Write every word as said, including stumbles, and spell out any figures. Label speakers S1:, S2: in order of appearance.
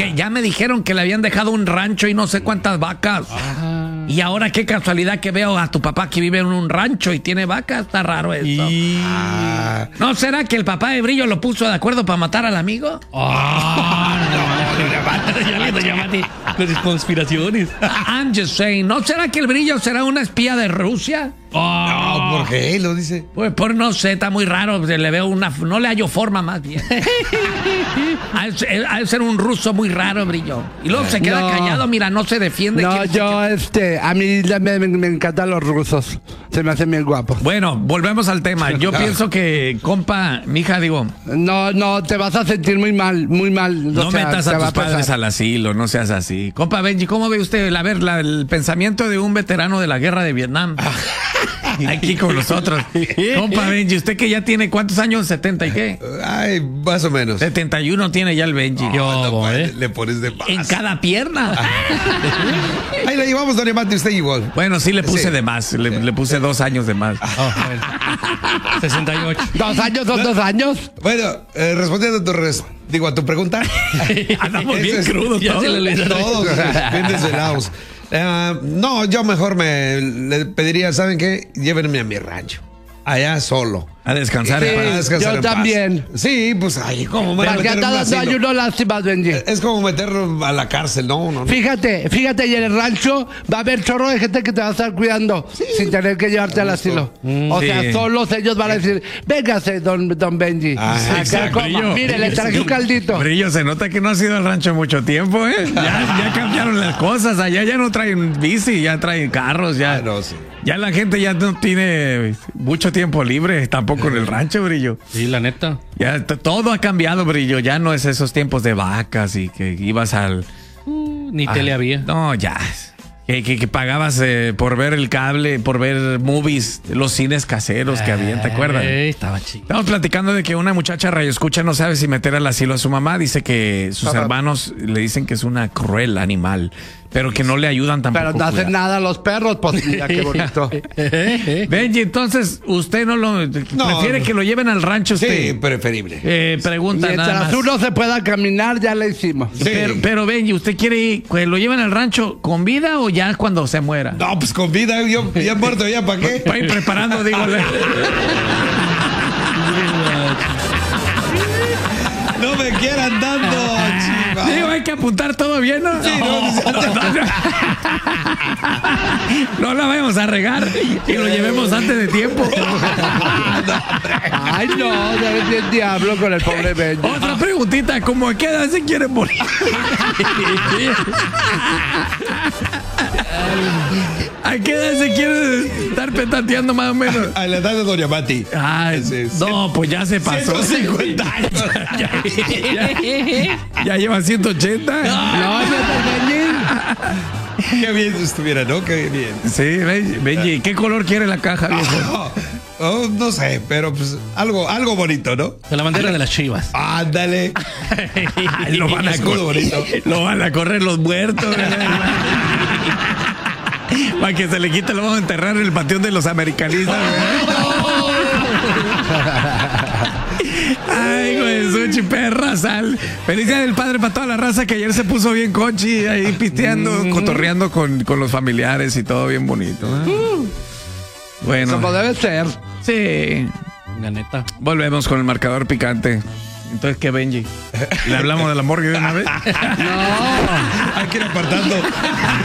S1: que ya me dijeron que le habían dejado un rancho y no sé cuántas vacas. Ah. Y ahora qué casualidad que veo a tu papá que vive en un rancho y tiene vacas. Está raro eso. Y... Ah. ¿No será que el papá de Brillo lo puso de acuerdo para matar al amigo?
S2: Ah, no, las conspiraciones.
S1: I'm just saying. ¿No será que el Brillo será una espía de Rusia?
S3: Oh. No, ¿por qué lo dice?
S1: Pues por no sé, está muy raro. Le veo una, no le hallo forma más bien. Ha de ser un ruso muy raro, Brillo. Y luego se queda no. callado, mira, no se defiende.
S4: No, yo, que... este, a mí me, me, me encantan los rusos. Se me hacen bien guapos.
S1: Bueno, volvemos al tema. Yo pienso que, compa, mija, digo.
S4: No, no, te vas a sentir muy mal, muy mal.
S1: No
S4: o sea,
S1: metas a tus a padres al asilo, no seas así. Compa Benji, ¿cómo ve usted? A ver, la, el pensamiento de un veterano de la guerra de Vietnam. Aquí con nosotros. Compa Benji, ¿usted que ya tiene cuántos años? ¿setenta y qué?
S3: Ay, más o menos.
S1: setenta y uno tiene ya el Benji.
S3: No, Yo, no, pues, ¿eh? Le pones de más.
S1: En cada pierna.
S3: Ahí la llevamos, don Emate, usted igual.
S1: Bueno, sí le puse sí. de más. Le, sí. le puse dos años de más.
S2: Oh, bueno. sesenta y ocho.
S4: ¿Dos años son dos años?
S3: Bueno, eh, respondiendo a tu, res, digo, a tu pregunta.
S1: Andamos bien es, crudos todos.
S3: Todos, bien desvelados. Uh, no, yo mejor me le pediría, ¿saben qué? Llévenme a mi rancho. Allá solo.
S1: A descansar.
S4: Sí,
S1: en
S4: paz. Descansar yo en también.
S3: Paz. Sí, pues ahí como me
S4: Porque a todas hay uno lástimas, Benji.
S3: Es como meterlo a la cárcel, no, no, no.
S4: Fíjate, fíjate, y en el rancho va a haber chorro de gente que te va a estar cuidando sí, sin tener que llevarte al asilo. Mm, o sí. sea, solos ellos van a decir, véngase, don, don Benji.
S1: Ah, exacto.
S4: Mire, le traje un caldito.
S1: Brillo, se nota que no has ido al rancho mucho tiempo, ¿eh? Ya, ya cambiaron las cosas. Allá ya no traen bici, ya traen carros, ya. Ah, no, sí. Ya la gente ya no tiene mucho tiempo libre, tampoco en el rancho, Brillo.
S2: Sí, la neta.
S1: Ya todo ha cambiado, Brillo. Ya no es esos tiempos de vacas y que ibas al...
S2: Uh, ni
S1: ah,
S2: tele había.
S1: No, ya. Que, que, que pagabas eh, por ver el cable, por ver movies, los cines caseros que habían, ¿te acuerdas?
S2: Eh, estaba chido.
S1: Estamos platicando de que una muchacha radioescucha no sabe si meter al asilo a su mamá. Dice que sus Ajá. hermanos le dicen que es una cruel animal, pero que no le ayudan tampoco.
S4: Pero no hacen nada a los perros, pues mira qué bonito.
S1: Benji, entonces, ¿usted no lo no, prefiere que lo lleven al rancho usted?
S3: Sí, preferible.
S1: Eh, pregunta
S4: Mientras
S1: nada más.
S4: uno se pueda caminar, ya le hicimos.
S1: Sí. Pero, pero Benji, ¿usted quiere ir, que lo lleven al rancho con vida o ya cuando se muera?
S3: No, pues con vida, yo ya muerto, ¿ya para qué?
S1: Para ir preparando, digo.
S3: No me quieran dando, chiva.
S1: Digo, hay que apuntar todo bien, ¿no?
S3: Sí, no, no, no, no, no.
S1: No la vayamos a regar y lo llevemos antes de tiempo.
S4: Ay, no, ya ves el diablo con el pobre Benji.
S1: Otra preguntita, ¿cómo a qué edad se quiere morir? ¿A qué edad se quiere estar petateando más o menos?
S3: A la edad de Doña Mati.
S1: Ay, sí, sí. No, pues ya se pasó.
S3: ciento cincuenta años.
S1: Ya, ya, ya lleva ciento ochenta.
S4: No, no,
S3: Qué bien estuviera, ¿no? Qué bien.
S1: Sí, Benji, ¿qué color quiere la caja, viejo?
S3: Oh, oh, no sé, pero pues algo, algo bonito, ¿no?
S2: De la bandera de las Chivas.
S3: Ándale.
S1: lo, van a correr, lo van a correr los muertos. Para que se le quite, lo vamos a enterrar en el panteón de los americanistas. Ay, güey, Suchi, perra, sal. Feliz día del padre para toda la raza que ayer se puso bien conchi, ahí pisteando, mm. cotorreando con, con los familiares y todo bien bonito. ¿Eh? Uh. Bueno.
S4: Como debe ser.
S1: Sí.
S2: La neta.
S1: Volvemos con el marcador picante. Entonces, ¿qué, Benji? ¿Le hablamos de la morgue de una vez?
S3: No. Hay que ir apartando.